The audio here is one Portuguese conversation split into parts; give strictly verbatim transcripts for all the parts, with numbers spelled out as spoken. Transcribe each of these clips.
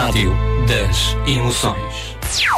Rádio das Emoções.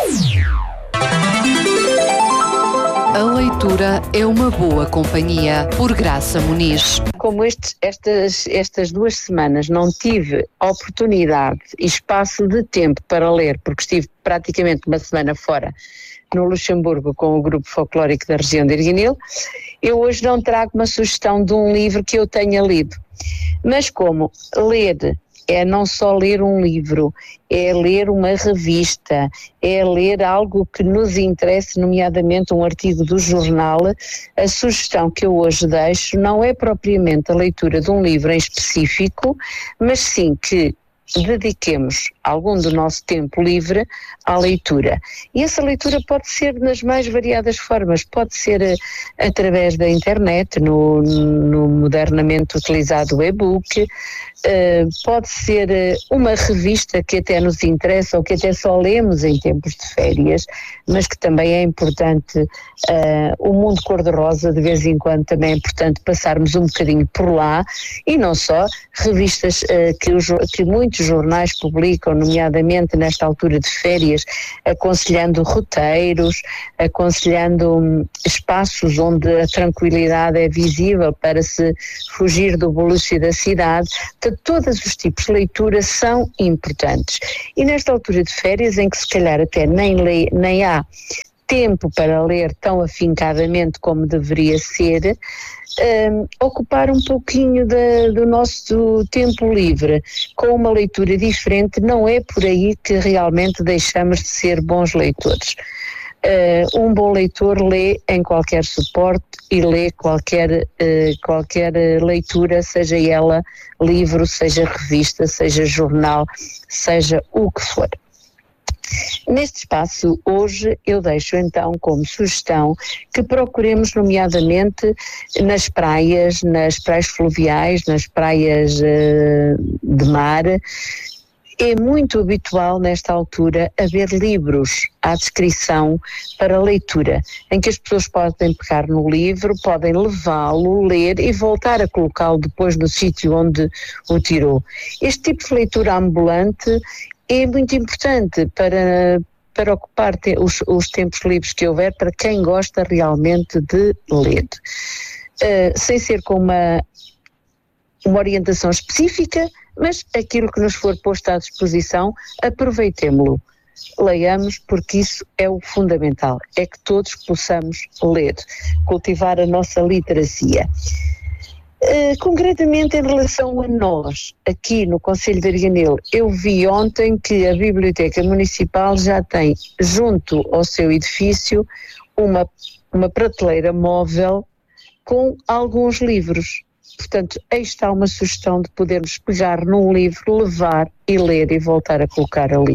A leitura é uma boa companhia, por Graça Muniz. Como estes, estas, estas duas semanas não tive oportunidade e espaço de tempo para ler, porque estive praticamente uma semana fora no Luxemburgo com o grupo folclórico da região de Erguinil, eu hoje não trago uma sugestão de um livro que eu tenha lido. Mas como ler é não só ler um livro, é ler uma revista, é ler algo que nos interesse, nomeadamente um artigo do jornal, a sugestão que eu hoje deixo não é propriamente a leitura de um livro em específico, mas sim que dediquemos algum do nosso tempo livre à leitura. E essa leitura pode ser nas mais variadas formas, pode ser uh, através da internet, no, no modernamente utilizado e-book, uh, pode ser uh, uma revista que até nos interessa ou que até só lemos em tempos de férias, mas que também é importante, uh, o mundo cor-de-rosa de vez em quando também é importante passarmos um bocadinho por lá, e não só, revistas uh, que, os, que muitos jornais publicam, nomeadamente nesta altura de férias, aconselhando roteiros, aconselhando um, espaços onde a tranquilidade é visível para se fugir do bulúcio da cidade. Portanto, todos os tipos de leitura são importantes. E nesta altura de férias, em que se calhar até nem, lê, nem há tempo para ler tão afincadamente como deveria ser, um, ocupar um pouquinho de, do nosso tempo livre com uma leitura diferente, não é por aí que realmente deixamos de ser bons leitores. Uh, um bom leitor lê em qualquer suporte e lê qualquer, uh, qualquer leitura, seja ela livro, seja revista, seja jornal, seja o que for. Neste espaço, hoje, eu deixo então como sugestão que procuremos, nomeadamente nas praias, nas praias fluviais, nas praias uh, de mar. É muito habitual nesta altura haver livros à descrição para leitura, em que as pessoas podem pegar no livro, podem levá-lo, ler e voltar a colocá-lo depois no sítio onde o tirou. Este tipo de leitura ambulante é muito importante para, para ocupar te, os, os tempos livres que houver para quem gosta realmente de ler. Uh, sem ser com uma, uma orientação específica, mas aquilo que nos for posto à disposição, aproveitemo-lo. Leiamos, porque isso é o fundamental, é que todos possamos ler, cultivar a nossa literacia. Uh, concretamente em relação a nós, aqui no Concelho de Erguinil, eu vi ontem que a Biblioteca Municipal já tem, junto ao seu edifício, uma, uma prateleira móvel com alguns livros. Portanto, aí está uma sugestão de podermos pegar num livro, levar e ler e voltar a colocar ali.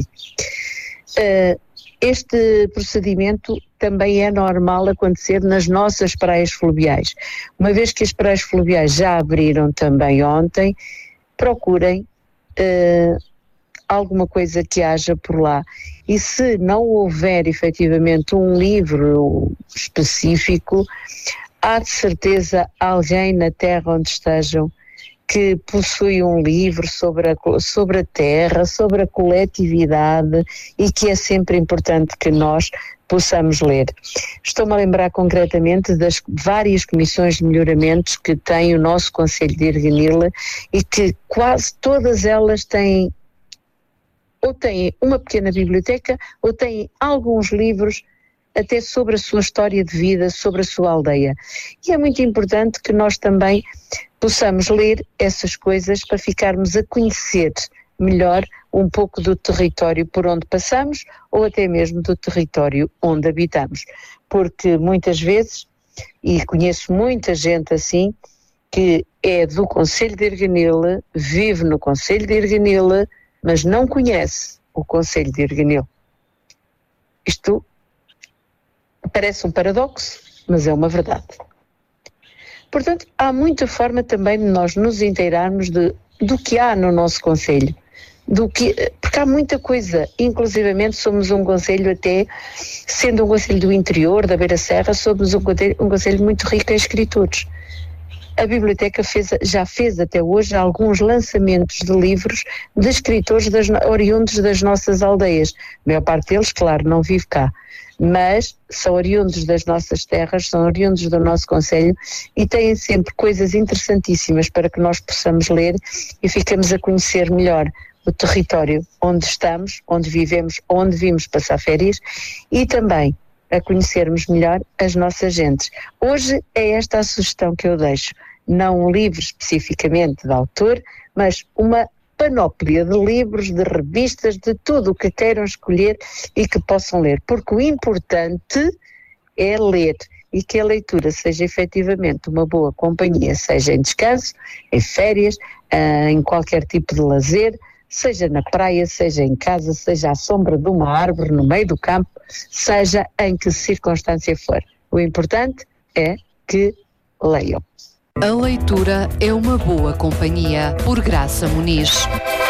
Uh, Este procedimento também é normal acontecer nas nossas praias fluviais. Uma vez que as praias fluviais já abriram também ontem, procurem uh, alguma coisa que haja por lá. E se não houver efetivamente um livro específico, há de certeza alguém na terra onde estejam que possui um livro sobre a, sobre a terra, sobre a coletividade, e que é sempre importante que nós possamos ler. Estou-me a lembrar concretamente das várias comissões de melhoramentos que tem o nosso Concelho de Erguinil, e que quase todas elas têm, ou têm uma pequena biblioteca, ou têm alguns livros até sobre a sua história de vida, sobre a sua aldeia. E é muito importante que nós também possamos ler essas coisas para ficarmos a conhecer melhor um pouco do território por onde passamos, ou até mesmo do território onde habitamos. Porque muitas vezes, e conheço muita gente assim, que é do Concelho de Erguinil, vive no Concelho de Erguinil, mas não conhece o Concelho de Erguinil. Isto parece um paradoxo, mas é uma verdade. Portanto, há muita forma também de nós nos inteirarmos de, do que há no nosso concelho, do que, porque há muita coisa, inclusivamente somos um concelho até, sendo um concelho do interior, da Beira Serra, somos um concelho, um concelho muito rico em escritores. a biblioteca fez, já fez até hoje alguns lançamentos de livros de escritores das, oriundos das nossas aldeias. A maior parte deles, claro, não vive cá, mas são oriundos das nossas terras, são oriundos do nosso concelho e têm sempre coisas interessantíssimas para que nós possamos ler e fiquemos a conhecer melhor o território onde estamos, onde vivemos, onde vimos passar férias e também a conhecermos melhor as nossas gentes. Hoje é esta a sugestão que eu deixo, não um livro especificamente de autor, mas uma panóplia de livros, de revistas, de tudo o que queiram escolher e que possam ler, porque o importante é ler e que a leitura seja efetivamente uma boa companhia, seja em descanso, em férias, em qualquer tipo de lazer, seja na praia, seja em casa, seja à sombra de uma árvore no meio do campo, seja em que circunstância for. O importante é que leiam. A leitura é uma boa companhia, por Graça Muniz.